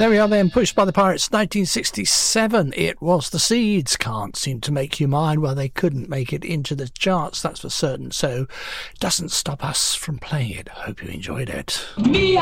There we are then, Pushed by the Pirates, 1967. It was the Seeds, Can't Seem to Make You Mine. Well, they couldn't make it into the charts, that's for certain, so doesn't stop us from playing it. Hope you enjoyed it. Me,